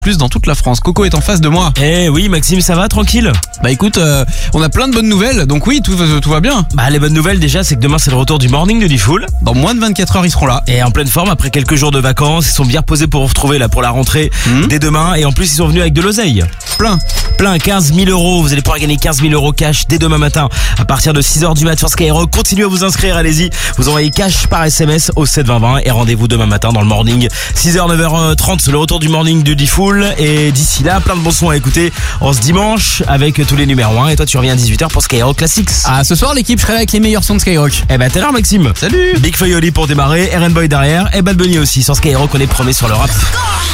Plus dans toute la France. Coco est en face de moi. Eh oui Maxime, ça va, tranquille? Bah écoute, on a plein de bonnes nouvelles, donc oui, tout va bien. Bah les bonnes nouvelles déjà, c'est que demain c'est le retour du morning de Diffoul. Dans moins de 24 heures, ils seront là. Et en pleine forme après quelques jours de vacances, ils sont bien posés pour vous retrouver là pour la rentrée dès demain. Et en plus ils sont venus avec de l'oseille. Plein, 15 000 €. Vous allez pouvoir gagner 15 000 € cash dès demain matin à partir de 6h du mat sur Skyrock. Continuez à vous inscrire, allez-y. Vous envoyez cash par SMS au 7 20 20 et rendez-vous demain matin dans le morning. 6h, 9h30, le retour du morning de Diffoul. Et d'ici là, plein de bons sons à écouter en ce dimanche avec tous les numéros 1. Et toi, tu reviens à 18h pour Skyrock Classics. Ah, ce soir, l'équipe serait avec les meilleurs sons de Skyrock. Eh ben, t'es là, Maxime. Salut. Big Feuilly pour démarrer, Eren Boy derrière et Bad Bunny aussi. Sur Skyrock, on est premier sur le rap.